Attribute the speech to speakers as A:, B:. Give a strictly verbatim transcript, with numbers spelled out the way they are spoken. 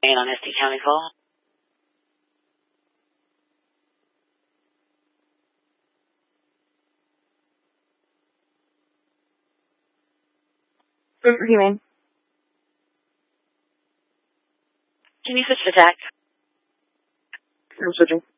A: And on S T County call.
B: What do you mean?
A: Can you switch to tact?
B: I'm switching.